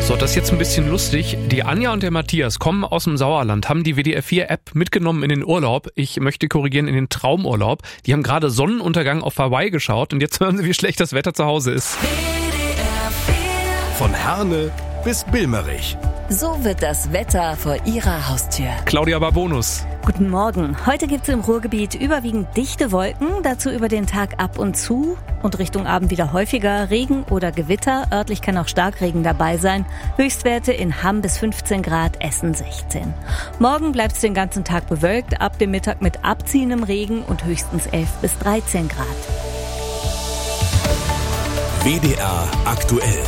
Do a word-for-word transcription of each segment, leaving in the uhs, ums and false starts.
So, das ist jetzt ein bisschen lustig. Die Anja und der Matthias kommen aus dem Sauerland, haben die W D R vier App mitgenommen in den Urlaub. Ich möchte korrigieren, in den Traumurlaub. Die haben gerade Sonnenuntergang auf Hawaii geschaut und jetzt hören sie, wie schlecht das Wetter zu Hause ist. Von Herne bis Bilmerich. So wird das Wetter vor Ihrer Haustür. Claudia Barbonus. Guten Morgen. Heute gibt es im Ruhrgebiet überwiegend dichte Wolken, dazu über den Tag ab und zu und Richtung Abend wieder häufiger Regen oder Gewitter. Örtlich kann auch Starkregen dabei sein. Höchstwerte in Hamm bis fünfzehn Grad, Essen sechzehn. Morgen bleibt es den ganzen Tag bewölkt, ab dem Mittag mit abziehendem Regen und höchstens elf bis dreizehn Grad. W D R aktuell.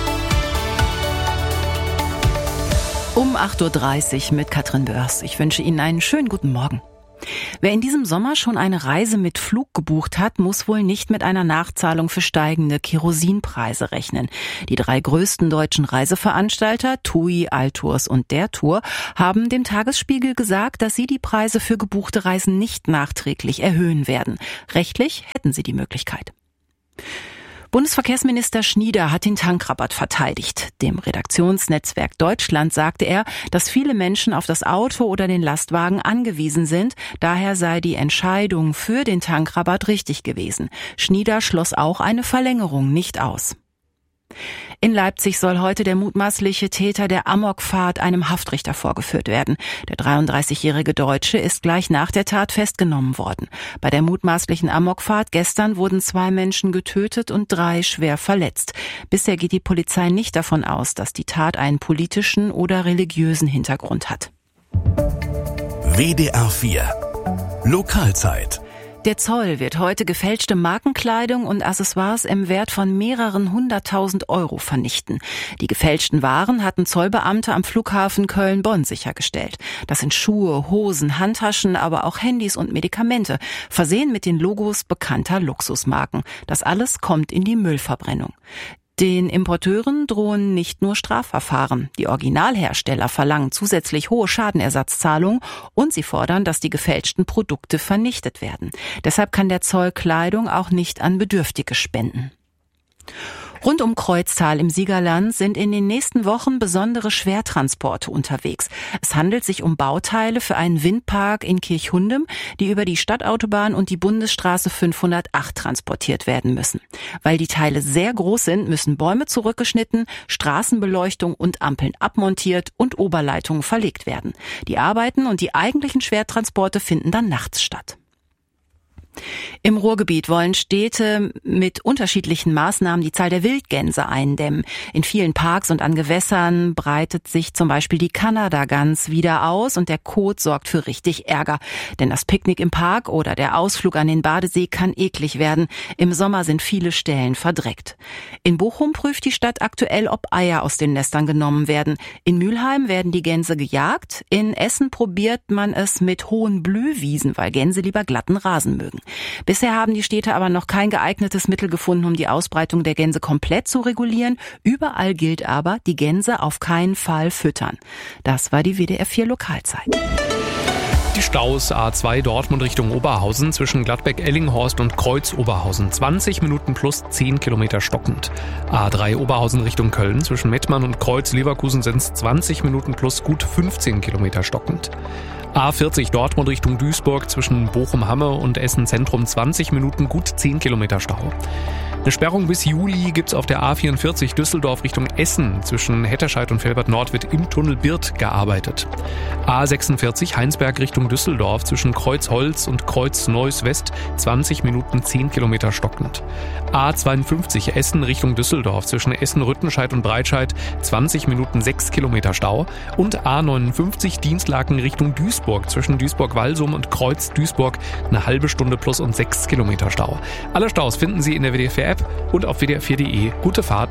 Um acht Uhr dreißig mit Katrin Börs. Ich wünsche Ihnen einen schönen guten Morgen. Wer in diesem Sommer schon eine Reise mit Flug gebucht hat, muss wohl nicht mit einer Nachzahlung für steigende Kerosinpreise rechnen. Die drei größten deutschen Reiseveranstalter, TUI, Altours und der Tour, haben dem Tagesspiegel gesagt, dass sie die Preise für gebuchte Reisen nicht nachträglich erhöhen werden. Rechtlich hätten sie die Möglichkeit. Bundesverkehrsminister Schnieder hat den Tankrabatt verteidigt. Dem Redaktionsnetzwerk Deutschland sagte er, dass viele Menschen auf das Auto oder den Lastwagen angewiesen sind. Daher sei die Entscheidung für den Tankrabatt richtig gewesen. Schnieder schloss auch eine Verlängerung nicht aus. In Leipzig soll heute der mutmaßliche Täter der Amokfahrt einem Haftrichter vorgeführt werden. Der dreiunddreißigjährige Deutsche ist gleich nach der Tat festgenommen worden. Bei der mutmaßlichen Amokfahrt gestern wurden zwei Menschen getötet und drei schwer verletzt. Bisher geht die Polizei nicht davon aus, dass die Tat einen politischen oder religiösen Hintergrund hat. W D R vier Lokalzeit. Der Zoll wird heute gefälschte Markenkleidung und Accessoires im Wert von mehreren hunderttausend Euro vernichten. Die gefälschten Waren hatten Zollbeamte am Flughafen Köln-Bonn sichergestellt. Das sind Schuhe, Hosen, Handtaschen, aber auch Handys und Medikamente, versehen mit den Logos bekannter Luxusmarken. Das alles kommt in die Müllverbrennung. Den Importeuren drohen nicht nur Strafverfahren. Die Originalhersteller verlangen zusätzlich hohe Schadenersatzzahlungen und sie fordern, dass die gefälschten Produkte vernichtet werden. Deshalb kann der Zoll Kleidung auch nicht an Bedürftige spenden. Rund um Kreuztal im Siegerland sind in den nächsten Wochen besondere Schwertransporte unterwegs. Es handelt sich um Bauteile für einen Windpark in Kirchhundem, die über die Stadtautobahn und die Bundesstraße fünfhundertacht transportiert werden müssen. Weil die Teile sehr groß sind, müssen Bäume zurückgeschnitten, Straßenbeleuchtung und Ampeln abmontiert und Oberleitungen verlegt werden. Die Arbeiten und die eigentlichen Schwertransporte finden dann nachts statt. Im Ruhrgebiet wollen Städte mit unterschiedlichen Maßnahmen die Zahl der Wildgänse eindämmen. In vielen Parks und an Gewässern breitet sich zum Beispiel die Kanadagans wieder aus und der Kot sorgt für richtig Ärger. Denn das Picknick im Park oder der Ausflug an den Badesee kann eklig werden. Im Sommer sind viele Stellen verdreckt. In Bochum prüft die Stadt aktuell, ob Eier aus den Nestern genommen werden. In Mülheim werden die Gänse gejagt. In Essen probiert man es mit hohen Blühwiesen, weil Gänse lieber glatten Rasen mögen. Bisher haben die Städte aber noch kein geeignetes Mittel gefunden, um die Ausbreitung der Gänse komplett zu regulieren. Überall gilt aber, die Gänse auf keinen Fall füttern. Das war die W D R vier Lokalzeit. Die Staus A zwei Dortmund Richtung Oberhausen zwischen Gladbeck-Ellinghorst und Kreuz-Oberhausen. zwanzig Minuten plus zehn Kilometer stockend. A drei Oberhausen Richtung Köln zwischen Mettmann und Kreuz-Leverkusen sind es zwanzig Minuten plus gut fünfzehn Kilometer stockend. A vierzig Dortmund Richtung Duisburg zwischen Bochum-Hamme und Essen Zentrum zwanzig Minuten gut zehn Kilometer Stau. Eine Sperrung bis Juli gibt's auf der A vierundvierzig Düsseldorf Richtung Essen. Zwischen Hetterscheid und Velbert Nord wird im Tunnel Birth gearbeitet. A sechsundvierzig Heinsberg Richtung Düsseldorf zwischen Kreuzholz und Kreuz-Neuss West zwanzig Minuten zehn Kilometer stockend. A zweiundfünfzig Essen Richtung Düsseldorf zwischen Essen-Rüttenscheid und Breitscheid zwanzig Minuten sechs Kilometer Stau. Und A neunundfünfzig Dienstlaken Richtung Duisburg zwischen Duisburg-Walsum und Kreuz-Duisburg eine halbe Stunde plus und sechs Kilometer Stau. Alle Staus finden Sie in der W D R vier App und auf w d r vier punkt de. Gute Fahrt!